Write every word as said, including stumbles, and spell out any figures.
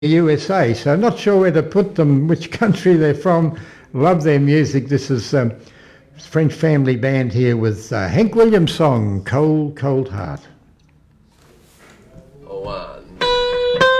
U S A, so I'm not sure where to put them, which country they're from. Love their music. This is um, French family band here with uh, Hank Williams song, Cold, Cold Heart. One.